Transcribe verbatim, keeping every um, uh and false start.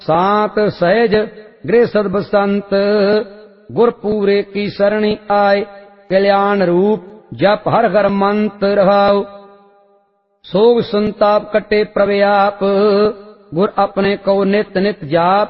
सांत सहज गृह सद बसंत, गुर पूरे की सरणी आए, कल्याण रूप जप हर हर मंत्र रहाओ। सोग संताप कटे प्रभ आप, गुर अपने को नित नित जाप,